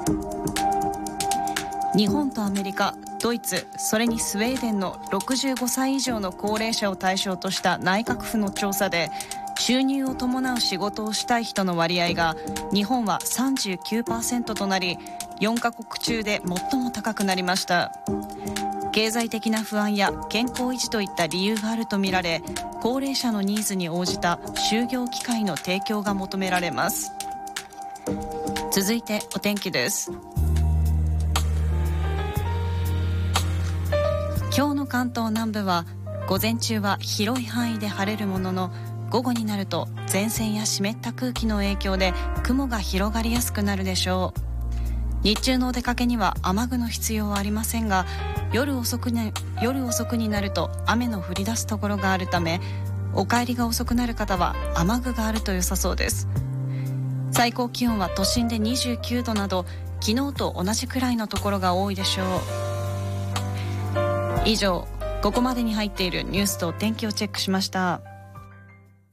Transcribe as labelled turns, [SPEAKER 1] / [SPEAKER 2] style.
[SPEAKER 1] 日本とアメリカ、ドイツ、それにスウェーデンの65歳以上の高齢者を対象とした内閣府の調査で、収入を伴う仕事をしたい人の割合が日本は 39% となり、4カ国中で最も高くなりました。経済的な不安や健康維持といった理由があるとみられ、高齢者のニーズに応じた就業機会の提供が求められます。続いてお天気です。今日の関東南部は午前中は広い範囲で晴れるものの、午後になると前線や湿った空気の影響で雲が広がりやすくなるでしょう。日中のお出かけには雨具の必要はありませんが、夜遅くになると雨の降り出すところがあるため、お帰りが遅くなる方は雨具があると良さそうです。最高気温は都心で29度など、昨日と同じくらいのところが多いでしょう。以上、ここまでに入っているニュースと天気をチェックしました。